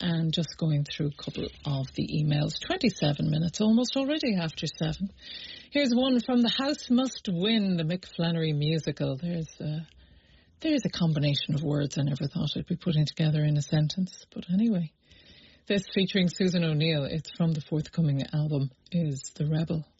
and just going through a couple of the emails. 27 minutes almost already after 7. Here's one from The House Must Win, the Mick Flannery musical. There's a combination of words I never thought I'd be putting together in a sentence. But anyway, this featuring Susan O'Neill, it's from the forthcoming album, is The Rebel.